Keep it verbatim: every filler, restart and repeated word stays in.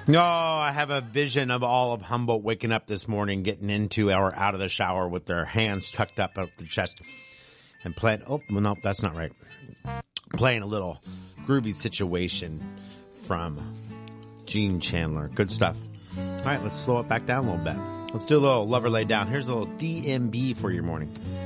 No, I have a vision of all of Humboldt waking up this morning, getting into or out of the shower with their hands tucked up up the chest and playing. Oh, well, no, that's not right. Playing a little groovy situation from Gene Chandler. Good stuff. All right, let's slow it back down a little bit. Let's do a little Lover Lay Down. Here's a little D M B for your morning.